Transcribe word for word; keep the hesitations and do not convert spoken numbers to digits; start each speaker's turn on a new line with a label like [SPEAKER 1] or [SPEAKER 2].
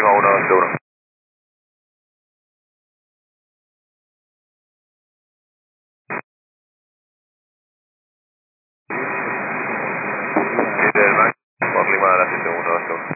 [SPEAKER 1] Lima uno dos uno. siete del Max, por Lima a las siete uno dos uno.